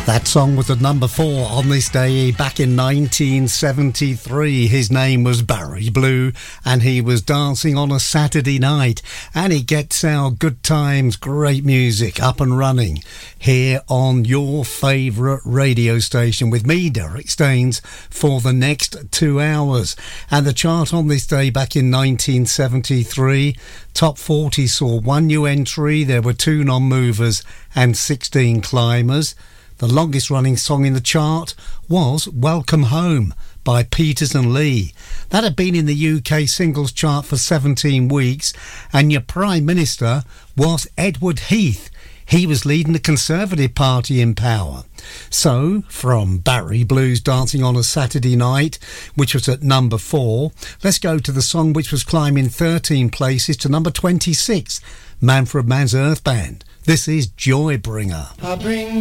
That song was at number 4 on this day back in 1973. His name was Barry Blue and he was Dancing on a Saturday Night, and it gets our good times, great music up and running here on your favourite radio station with me, Derek Staines, for the next 2 hours. And the chart on this day back in 1973, Top 40 saw 1 new entry, there were 2 non-movers and 16 climbers. The longest running song in the chart was Welcome Home by Peters and Lee. That had been in the UK singles chart for 17 weeks, and your Prime Minister was Edward Heath. He was leading the Conservative Party in power. So, from Barry Blue's Dancing on a Saturday Night, which was at number 4, let's go to the song which was climbing 13 places to number 26, Manfred Mann's Earth Band. This is Joy Bringer.